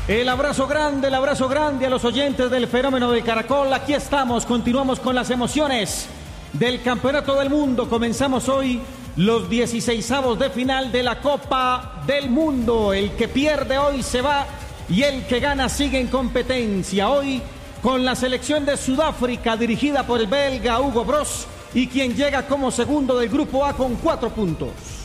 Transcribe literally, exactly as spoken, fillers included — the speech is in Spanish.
El abrazo grande, el abrazo grande a los oyentes del Fenómeno de Caracol. Aquí estamos, continuamos con las emociones del Campeonato del Mundo. Comenzamos hoy los dieciseisavos de final de la Copa del Mundo. El que pierde hoy se va y el que gana sigue en competencia. Hoy con la selección de Sudáfrica dirigida por el belga Hugo Broos y quien llega como segundo del Grupo A con cuatro puntos.